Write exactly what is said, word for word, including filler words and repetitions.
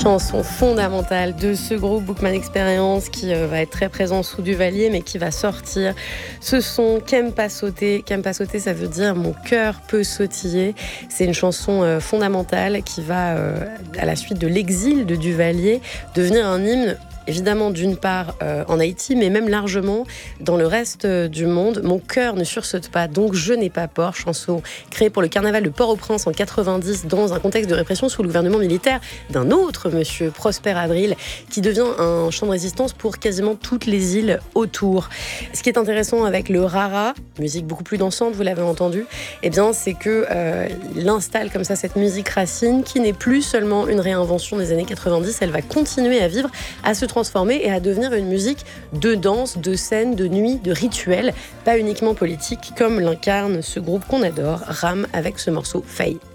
Chanson fondamentale de ce groupe Bookman Experience qui euh, va être très présent sous Duvalier mais qui va sortir ce son Qu'aime pas sauter. Qu'aime pas sauter, ça veut dire mon cœur peut sautiller. C'est une chanson euh, fondamentale qui va, euh, à la suite de l'exil de Duvalier, devenir un hymne. Évidemment, d'une part euh, en Haïti, mais même largement dans le reste euh, du monde. Mon cœur ne sursaute pas, donc je n'ai pas peur. Chanson créée pour le carnaval de Port-au-Prince en quatre-vingt-dix, dans un contexte de répression sous le gouvernement militaire d'un autre monsieur, Prosper Avril, qui devient un chant de résistance pour quasiment toutes les îles autour. Ce qui est intéressant avec le rara, musique beaucoup plus dansante, vous l'avez entendu, eh bien, c'est qu'il euh, installe comme ça cette musique racine qui n'est plus seulement une réinvention des années quatre-vingt-dix, elle va continuer à vivre, à se transformer et à devenir une musique de danse, de scène, de nuit, de rituel, pas uniquement politique, comme l'incarne ce groupe qu'on adore, Ram, avec ce morceau Faye.